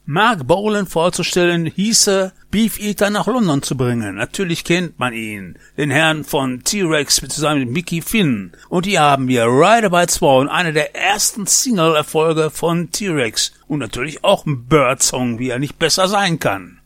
Mark Bolan vorzustellen, hieße, Beefeater nach London zu bringen. Natürlich kennt man ihn, den Herrn von T-Rex zusammen mit Mickey Finn. Und hier haben wir Rideabye 2 und einer der ersten Single-Erfolge von T-Rex. Und natürlich auch ein Bird-Song, wie er nicht besser sein kann.